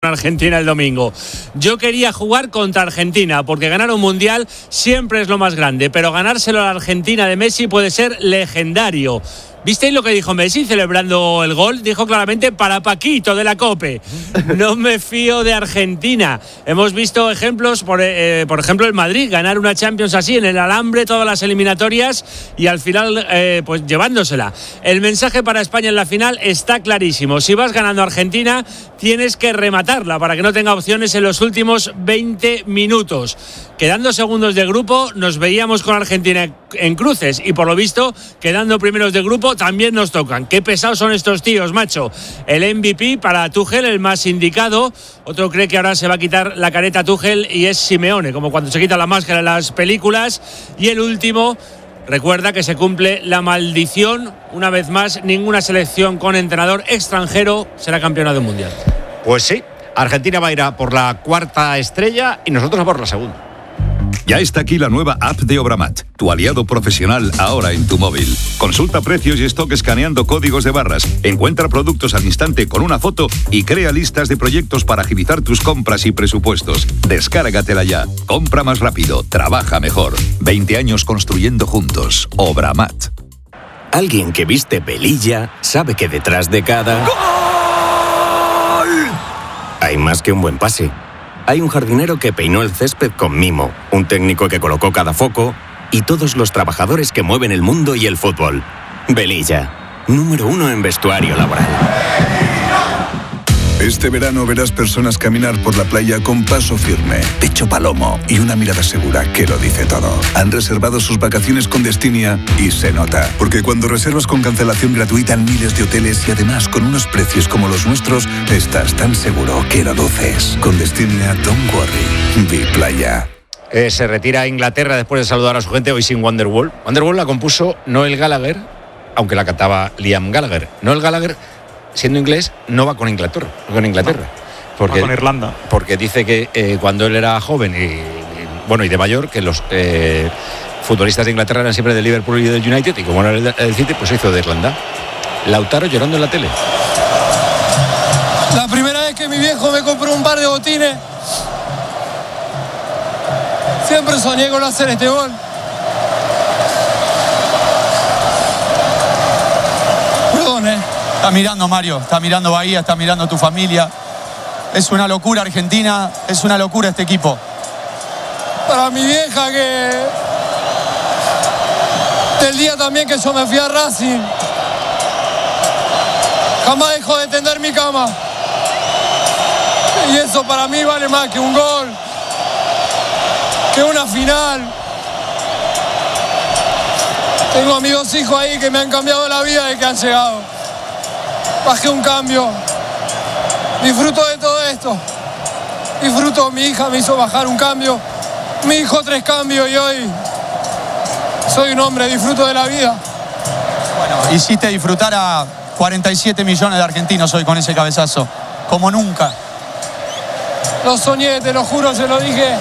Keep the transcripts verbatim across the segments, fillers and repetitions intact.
Argentina el domingo. Yo quería jugar contra Argentina porque ganar un mundial siempre es lo más grande, pero ganárselo a la Argentina de Messi puede ser legendario. ¿Visteis lo que dijo Messi celebrando el gol? Dijo claramente: para Paquito de la COPE. No me fío de Argentina. Hemos visto ejemplos, por, eh, por ejemplo, el Madrid ganar una Champions así en el alambre, todas las eliminatorias y al final eh, pues llevándosela. El mensaje para España en la final está clarísimo. Si vas ganando a Argentina, tienes que rematarla para que no tenga opciones en los últimos veinte minutos. Quedando segundos de grupo, nos veíamos con Argentina en cruces y por lo visto, quedando primeros de grupo, también nos tocan. Qué pesados son estos tíos, macho. El M V P para Tuchel, el más indicado. Otro cree que ahora se va a quitar la careta Tuchel y es Simeone, como cuando se quita la máscara en las películas. Y el último, recuerda que se cumple la maldición. Una vez más, ninguna selección con entrenador extranjero será campeona del mundial. Pues sí, Argentina va a ir a por la cuarta estrella y nosotros a por la segunda. Ya está aquí la nueva app de Obramat, tu aliado profesional ahora en tu móvil. Consulta precios y stock escaneando códigos de barras, encuentra productos al instante con una foto y crea listas de proyectos para agilizar tus compras y presupuestos. Descárgatela ya. Compra más rápido, trabaja mejor. veinte años construyendo juntos. Obramat. Alguien que viste pelilla sabe que detrás de cada... ¡Gol! Hay más que un buen pase. Hay un jardinero que peinó el césped con mimo, un técnico que colocó cada foco y todos los trabajadores que mueven el mundo y el fútbol. Velilla, número uno en vestuario laboral. Este verano verás personas caminar por la playa con paso firme, pecho palomo y una mirada segura que lo dice todo. Han reservado sus vacaciones con Destinia y se nota. Porque cuando reservas con cancelación gratuita en miles de hoteles y además con unos precios como los nuestros, estás tan seguro que lo luces. Con Destinia, don't worry. Be playa. Eh, se retira a Inglaterra después de saludar a su gente, hoy sin Wonderwall. Wonderwall la compuso Noel Gallagher, aunque la cantaba Liam Gallagher. Noel Gallagher, siendo inglés, no va con Inglaterra, con Inglaterra. Porque, va con Irlanda. Porque dice que eh, cuando él era joven y, y bueno y de mayor, que los eh, futbolistas de Inglaterra eran siempre del Liverpool y del United, y como era el, el City, pues se hizo de Irlanda. Lautaro llorando en la tele. La primera vez que mi viejo me compró un par de botines, siempre soñé con hacer este gol. Perdón, eh. Está mirando Mario, está mirando Bahía, está mirando tu familia. Es una locura Argentina, es una locura este equipo. Para mi vieja, que del día también que yo me fui a Racing, jamás dejó de tender mi cama. Y eso para mí vale más que un gol, que una final. Tengo a mis dos hijos ahí que me han cambiado la vida desde que han llegado. Bajé un cambio, disfruto de todo esto, disfruto, mi hija me hizo bajar un cambio, mi hijo tres cambios y hoy soy un hombre, disfruto de la vida. Bueno, hiciste disfrutar a cuarenta y siete millones de argentinos hoy con ese cabezazo, como nunca. Lo soñé, te lo juro, se lo dije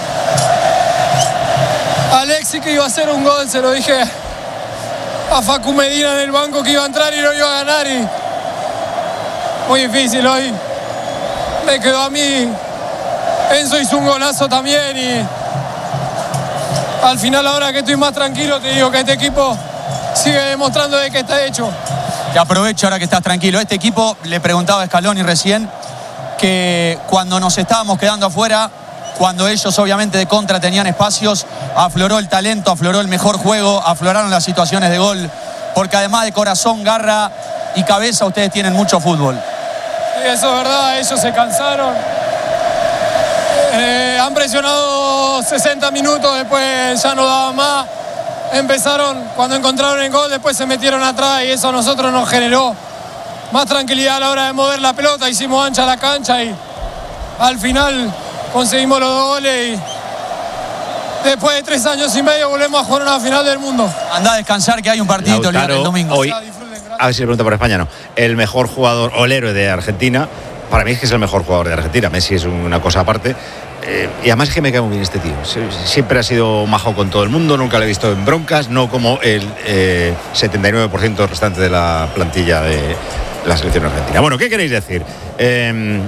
a Alexis que iba a hacer un gol, se lo dije a Facu Medina en el banco que iba a entrar y no iba a ganar y... Muy difícil hoy. Me quedó a mí. Enzo hizo un golazo también y al final, ahora que estoy más tranquilo, te digo que este equipo sigue demostrando de que está hecho. Te aprovecho ahora que estás tranquilo. Este equipo, le preguntaba a Scaloni recién, que cuando nos estábamos quedando afuera, cuando ellos obviamente de contra tenían espacios, afloró el talento, afloró el mejor juego, afloraron las situaciones de gol, porque además de corazón, garra y cabeza, ustedes tienen mucho fútbol. Sí, eso es verdad, ellos se cansaron. Eh, han presionado sesenta minutos, después ya no daban más. Empezaron, cuando encontraron el gol, después se metieron atrás y eso a nosotros nos generó más tranquilidad a la hora de mover la pelota. Hicimos ancha la cancha y al final conseguimos los dos goles y después de tres años y medio volvemos a jugar una final del mundo. Andá a descansar que hay un partidito el domingo. Hoy, a ver si le pregunto por España, no. El mejor jugador o el héroe de Argentina, para mí es que es el mejor jugador de Argentina. Messi es una cosa aparte. Eh, y además es que me cae muy bien este tío. Siempre ha sido majo con todo el mundo, nunca lo he visto en broncas, no como el eh, setenta y nueve por ciento restante de la plantilla de la selección argentina. Bueno, ¿qué queréis decir? Eh,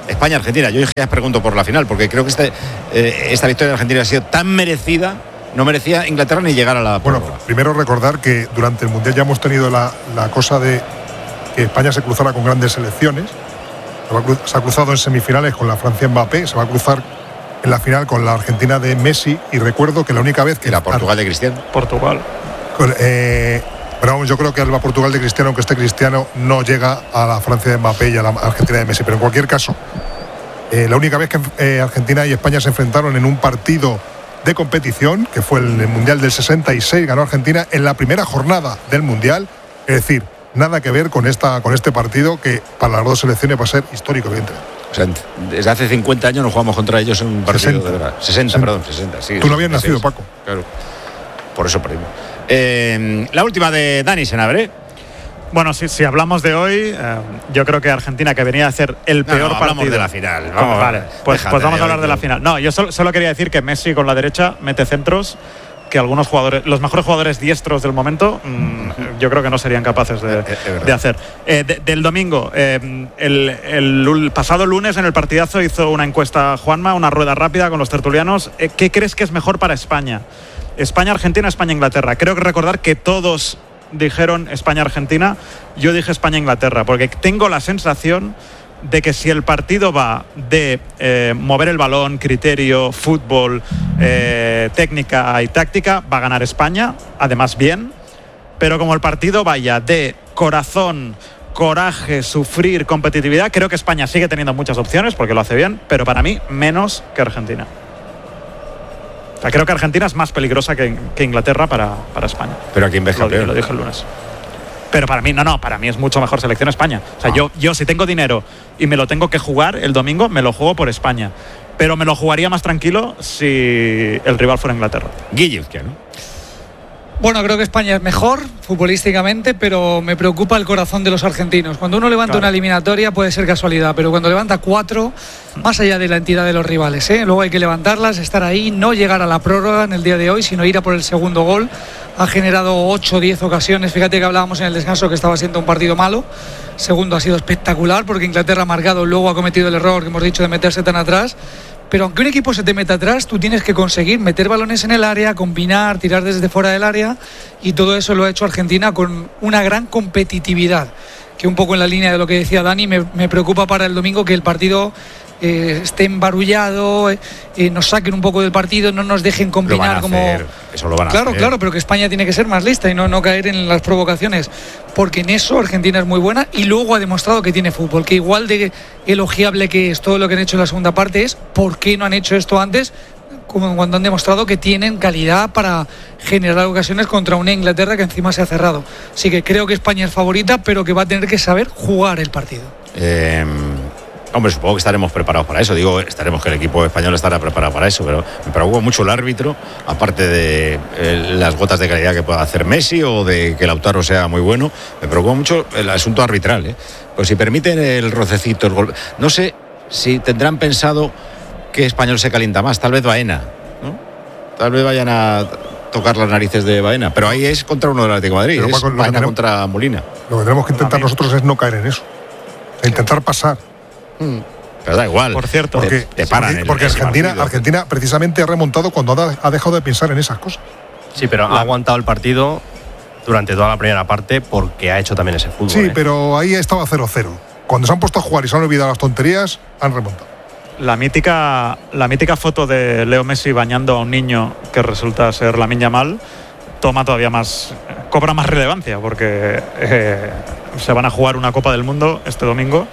España-Argentina. Yo ya os pregunto por la final, porque creo que este, eh, esta victoria de Argentina ha sido tan merecida. No merecía Inglaterra ni llegar a la Bueno, prórroga. primero recordar que durante el Mundial ya hemos tenido la, la cosa de que España se cruzara con grandes selecciones. Se, va a cru- se ha cruzado en semifinales con la Francia Mbappé, se va a cruzar en la final con la Argentina de Messi, y recuerdo que la única vez que... Y la Portugal de Cristiano. Portugal. Con, eh, pero vamos, yo creo que la Portugal de Cristiano, aunque esté Cristiano, no llega a la Francia de Mbappé y a la Argentina de Messi. Pero en cualquier caso, eh, la única vez que eh, Argentina y España se enfrentaron en un partido de competición, que fue el Mundial del sesenta y seis, ganó Argentina en la primera jornada del Mundial. Es decir, nada que ver con, esta, con este partido, que para las dos selecciones va a ser histórico, evidentemente. O sea, desde hace cincuenta años no jugamos contra ellos en un partido sesenta. de verdad. sesenta, sesenta. Perdón, sesenta. Sí, Tú no habías sesenta y seis. nacido, Paco. Claro. Por eso perdimos. Eh, la última de Dani Senabre. Bueno, si, si hablamos de hoy, eh, yo creo que Argentina, que venía a hacer el No, peor no, hablamos partido. de la final. ¿Cómo? Vamos, vale, pues, déjate pues vamos a de hablar de la final. No, yo solo, solo quería decir que Messi con la derecha mete centros que algunos jugadores, los mejores jugadores diestros del momento, mmm, yo creo que no serían capaces de, de hacer. Eh, de, del domingo, eh, el, el, el pasado lunes en el partidazo hizo una encuesta Juanma, una rueda rápida con los tertulianos. Eh, ¿Qué crees que es mejor para España? ¿España-Argentina o España-Inglaterra? Creo que recordar que todos dijeron España-Argentina, yo dije España-Inglaterra, porque tengo la sensación de que si el partido va de eh, mover el balón, criterio, fútbol, eh, técnica y táctica, va a ganar España, además bien, pero como el partido vaya de corazón, coraje, sufrir, competitividad, creo que España sigue teniendo muchas opciones porque lo hace bien, pero para mí menos que Argentina. O sea, creo que Argentina es más peligrosa que, que Inglaterra para, para España. Pero a quién ves Lo, campeón. lo dije el lunes. Pero para mí, no, no, para mí es mucho mejor selección España. O sea, Ah. yo, yo si tengo dinero y me lo tengo que jugar el domingo, me lo juego por España. Pero me lo jugaría más tranquilo si el rival fuera Inglaterra. Guille, ¿no? Bueno, creo que España es mejor futbolísticamente, pero me preocupa el corazón de los argentinos. Cuando uno levanta Claro. una eliminatoria puede ser casualidad, pero cuando levanta cuatro, más allá de la entidad de los rivales, ¿eh? Luego hay que levantarlas, estar ahí, no llegar a la prórroga en el día de hoy, sino ir a por el segundo gol. Ha generado ocho o diez ocasiones. Fíjate que hablábamos en el descanso que estaba siendo un partido malo. Segundo ha sido espectacular porque Inglaterra ha marcado, luego ha cometido el error que hemos dicho de meterse tan atrás. Pero aunque un equipo se te meta atrás, tú tienes que conseguir meter balones en el área, combinar, tirar desde fuera del área, y todo eso lo ha hecho Argentina con una gran competitividad, que un poco en la línea de lo que decía Dani, me, me preocupa para el domingo que el partido eh, esté embarullado, eh, eh, nos saquen un poco del partido, no nos dejen combinar Lo van a como... hacer, eso lo van a Claro, hacer. claro, pero que España tiene que ser más lista y no, no caer en las provocaciones, porque en eso Argentina es muy buena y luego ha demostrado que tiene fútbol, que igual de elogiable que es todo lo que han hecho en la segunda parte es por qué no han hecho esto antes, como cuando han demostrado que tienen calidad para generar ocasiones contra una Inglaterra que encima se ha cerrado. Así que creo que España es favorita, pero que va a tener que saber jugar el partido. Eh, hombre, supongo que estaremos preparados para eso. Digo, estaremos que el equipo español estará preparado para eso, pero me preocupa mucho el árbitro, aparte de eh, las gotas de calidad que pueda hacer Messi o de que Lautaro sea muy bueno. Me preocupa mucho el asunto arbitral, ¿eh? Pues si permiten el rocecito, el gol. No sé si tendrán pensado que Español se calienta más, tal vez Baena, ¿no? Tal vez vayan a tocar las narices de Baena, pero ahí es contra uno del Atlético de Madrid, Pero, es Paco, lo que Baena tenemos- contra Molina. Lo que tenemos que intentar nosotros es no caer en eso. E intentar pasar. Pero da igual. Por cierto, te, Porque, te paran porque, el- porque ese Argentina, partido. Argentina precisamente ha remontado cuando ha, ha dejado de pensar en esas cosas. Sí, pero ha aguantado el partido durante toda la primera parte porque ha hecho también ese fútbol. Sí, ¿eh? pero ahí estaba cero cero. Cuando se han puesto a jugar y se han olvidado las tonterías, han remontado. La mítica, la mítica foto de Leo Messi bañando a un niño que resulta ser Lamine Yamal toma todavía más, cobra más relevancia porque eh, se van a jugar una Copa del Mundo este domingo.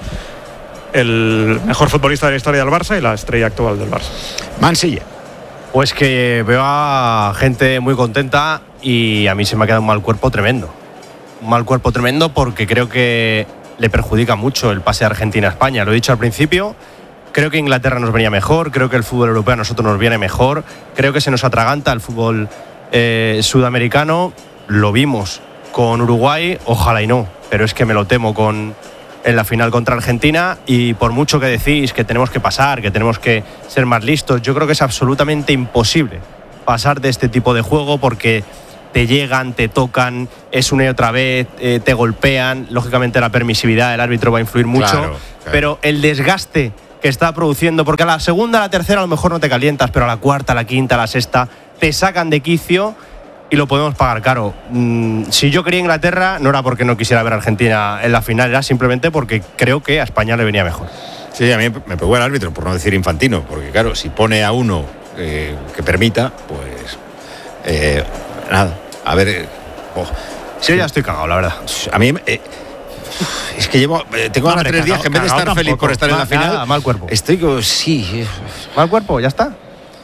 El mejor futbolista de la historia del Barça y la estrella actual del Barça. Mansilla. Pues que veo a gente muy contenta y a mí se me ha quedado un mal cuerpo tremendo. Un mal cuerpo tremendo porque creo que le perjudica mucho el pase de Argentina a España. Lo he dicho al principio, creo que Inglaterra nos venía mejor, creo que el fútbol europeo a nosotros nos viene mejor, creo que se nos atraganta el fútbol eh, sudamericano. Lo vimos con Uruguay, ojalá y no, pero es que me lo temo con... en la final contra Argentina, y por mucho que decís que tenemos que pasar, que tenemos que ser más listos, yo creo que es absolutamente imposible pasar de este tipo de juego porque te llegan, te tocan, es una y otra vez, eh, te golpean, lógicamente la permisividad del árbitro va a influir mucho, Claro, claro. pero el desgaste que está produciendo, porque a la segunda, a la tercera a lo mejor no te calientas, pero a la cuarta, a la quinta, a la sexta te sacan de quicio y lo podemos pagar caro. Mm, si yo quería Inglaterra, no era porque no quisiera ver a Argentina en la final, era simplemente porque creo que a España le venía mejor. Sí, a mí me pegó el árbitro, por no decir Infantino, porque claro, si pone a uno eh, que permita, pues eh, nada, a ver. Eh, oh, sí, yo ya estoy cagado, la verdad. A mí eh, es que llevo tengo ahora tres días que en vez de estar tampoco. feliz por estar en la final, nada, mal cuerpo. Estoy como sí, mal cuerpo, ya está.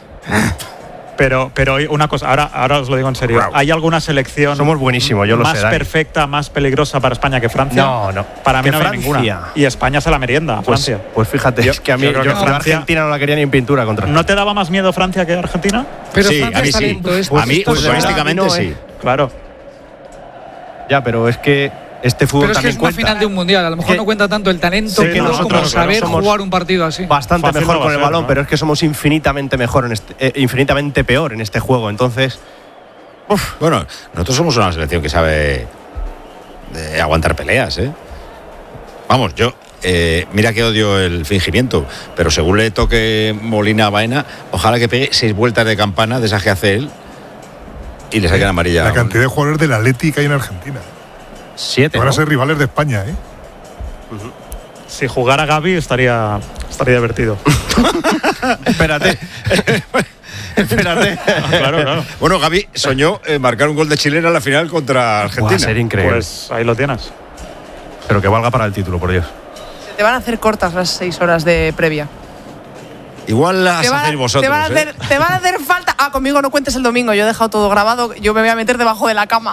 Pero, pero una cosa, ahora, ahora os lo digo en serio. ¿Hay alguna selección Somos buenísimos, yo lo más sé, Dani. perfecta, más peligrosa para España que Francia? No, no. Para mí Que no hay Francia. ninguna. Y España se la merienda, Pues, Francia. pues fíjate, Yo- es que a mí yo creo yo que a Francia- Argentina no la quería ni en pintura contra. ¿No te daba más miedo Francia que Argentina? Pero sí, Francia a mí es sí. talento, es- A mí esto es- futbolísticamente no, sí. eh. Claro. Ya, pero es que este fútbol Pero es que también es una cuenta. final de un mundial. A lo mejor Que- no cuenta tanto el talento Sí, que no, no, nosotros, como claro, saber somos jugar un partido así. Bastante Fácil mejor no va con a el ser, balón, ¿no? pero es que somos infinitamente mejor en este, eh, infinitamente peor en este juego. Entonces, uf, Bueno, nosotros somos una selección que sabe eh, aguantar peleas, ¿eh? Vamos, yo eh, mira que odio el fingimiento, pero según le toque Molina a Baena, ojalá que pegue seis vueltas de campana de esas que hace él y le saquen amarilla. La cantidad de jugadores del Atleti que hay en Argentina. siete. Que van a ¿no? ser rivales de España, ¿eh? Si jugara Gavi estaría, estaría divertido. Espérate. Espérate. Claro, claro. Bueno, Gavi soñó eh, marcar un gol de chilena en la final contra Argentina. Va a ser increíble. Pues ahí lo tienes. Pero que valga para el título, por Dios. Se te van a hacer cortas las seis horas de previa. Igual las Te van, hacéis a, vosotros. te, van a hacer, ¿eh? te van a hacer falta. Ah, conmigo no cuentes el domingo. Yo he dejado todo grabado. Yo me voy a meter debajo de la cama.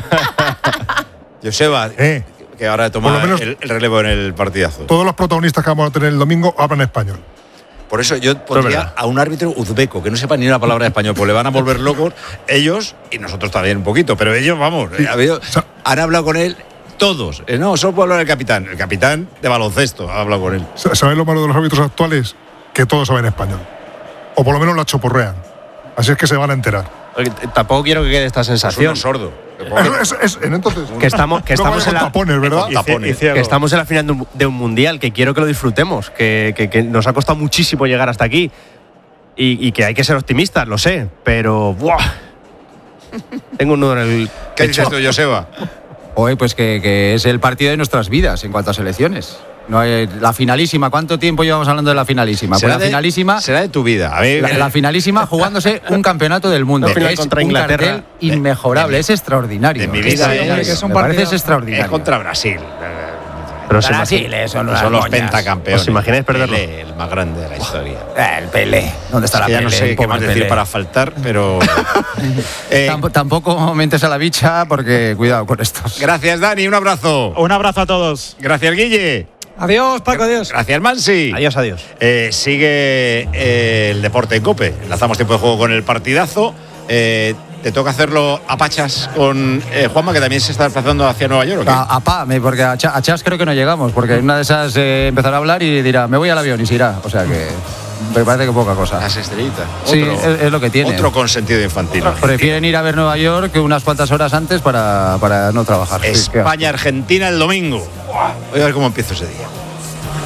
Joseba, Eh, que ahora toma por lo menos- el, el relevo en el partidazo. Todos los protagonistas que vamos a tener el domingo hablan español. Por eso yo pondría verdad. a un árbitro uzbeco que no sepa ni una palabra de español, pues le van a volver locos ellos y nosotros también un poquito, pero ellos, vamos, Sí. eh, ha habido- sea- han hablado con él todos. Eh, no, solo puedo hablar el capitán. El capitán de baloncesto ha hablado con él. ¿Sabéis lo malo de los árbitros actuales? Que todos saben español. O por lo menos la choporrean. Así es que se van a enterar. Oye, t- Tampoco quiero que quede esta Es sensación. un sordo. Es- es- es- entonces, Que estamos, que no estamos vaya en con la, tapones, ¿verdad? Y tapones. Y ciego. que estamos en la final de un, de un mundial, que quiero que lo disfrutemos, que, que- que nos ha costado muchísimo llegar hasta aquí y, y que hay que ser optimistas, lo sé, pero ¡buah! Tengo un nudo en el ¿Qué pecho. dices tú, Joseba? Oye, pues que, que es el partido de nuestras vidas en cuanto a selecciones. No hay, la finalísima, ¿cuánto tiempo llevamos hablando de la finalísima? Pues Será la de- finalísima, será de tu vida. A ver, la, la finalísima jugándose un campeonato del mundo. La final Es contra un Inglaterra. cartel inmejorable, De- es extraordinario. de mi Es vida, extraordinario. es- que es un Me parece partido- extraordinario. es contra Brasil. Pero os Brasil, imagi- eso no Son las los moñas. pentacampeones. ¿Os imagináis perderlo? Pelé, el más grande de la historia. El Pelé. ¿Dónde está Es la que ya Pelé? no sé El qué pobre más decir Pelé. para faltar, pero. Eh, Tamp- tampoco mentes a la bicha porque cuidado con estos. gracias, Dani. Un abrazo. Un abrazo a todos. Gracias, Guille. Adiós, Paco, adiós. Gracias, Mansi. Adiós, adiós. Eh, sigue eh, el deporte en COPE. Enlazamos tiempo de juego con el partidazo. Eh, te toca hacerlo a pachas con eh, Juanma, que también se está desplazando hacia Nueva York. ¿o qué? A, a Pa, me- porque a, Cha- a Chas creo que no llegamos, porque en una de esas eh, empezará a hablar y dirá, me voy al avión y se irá. O sea que me parece que poca cosa. Las estrellitas. Sí, Otro- es, es lo que tiene. Otro consentido infantil. Prefieren ir a ver Nueva York que unas cuantas horas antes para, para no trabajar. Sí, qué asco. España-Argentina el domingo. Voy a ver cómo empiezo ese día.